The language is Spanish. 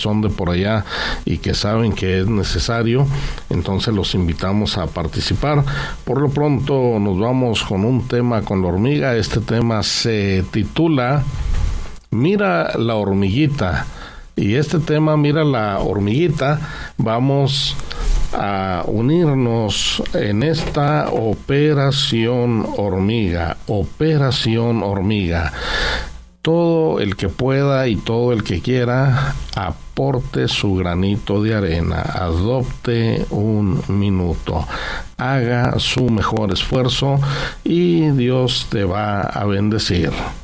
son de por allá y que saben que es necesario, entonces los invitamos a participar. Por lo pronto nos vamos con un tema con la hormiga. Este tema se titula Mira la hormiguita, y este tema, Mira la hormiguita, vamos a unirnos en esta Operación Hormiga. Todo el que pueda y todo el que quiera, aporte su granito de arena, adopte un minuto, haga su mejor esfuerzo y Dios te va a bendecir.